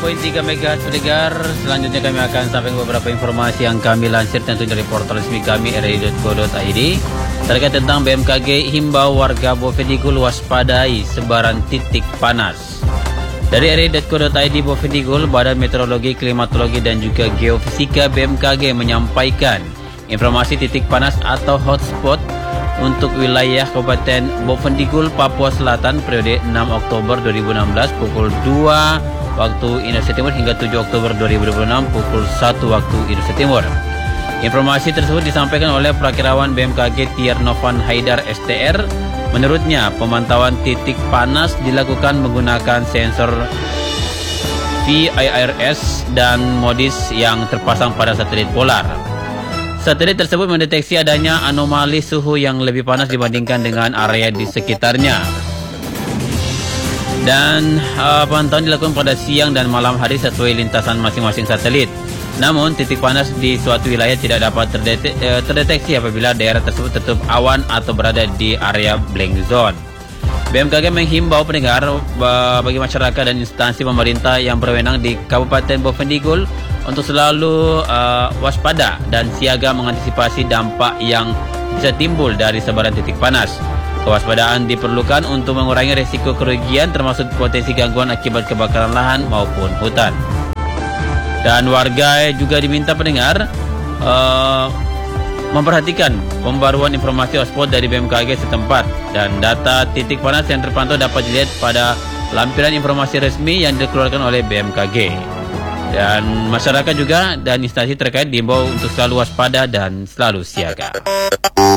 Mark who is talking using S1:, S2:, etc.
S1: 102.3 MHz pendengar. Selanjutnya kami akan sampaikan beberapa informasi yang kami lansir tentu dari portal resmi kami ri.co.id terkait tentang BMKG himbau warga Bovendigul waspadai sebaran titik panas. Dari ri.co.id Bovendigul, Badan Meteorologi, Klimatologi dan juga Geofisika BMKG menyampaikan informasi titik panas atau hotspot untuk wilayah Kabupaten Bovendigul, Papua Selatan periode 6 Oktober 2016 pukul 2 waktu Indonesia Timur hingga 7 Oktober 2026 pukul 1 waktu Indonesia Timur. Informasi tersebut disampaikan oleh Prakirawan BMKG Tiernovan Haidar STR. Menurutnya, pemantauan titik panas dilakukan menggunakan sensor VIRS dan MODIS yang terpasang pada satelit polar. Satelit tersebut mendeteksi adanya anomali suhu yang lebih panas dibandingkan dengan area di sekitarnya. Dan pantauan dilakukan pada siang dan malam hari sesuai lintasan masing-masing satelit. Namun, titik panas di suatu wilayah tidak dapat terdeteksi apabila daerah tersebut tetap awan atau berada di area blank zone. BMKG menghimbau pendengar bagi masyarakat dan instansi pemerintah yang berwenang di Kabupaten Bovendigul untuk selalu waspada dan siaga mengantisipasi dampak yang bisa timbul dari sebaran titik panas. Kewaspadaan diperlukan untuk mengurangi risiko kerugian termasuk potensi gangguan akibat kebakaran lahan maupun hutan. Dan warga juga diminta pendengar memperhatikan pembaruan informasi hotspot dari BMKG setempat dan data titik panas yang terpantau dapat dilihat pada lampiran informasi resmi yang dikeluarkan oleh BMKG. Dan masyarakat juga dan instansi terkait diimbau untuk selalu waspada dan selalu siaga.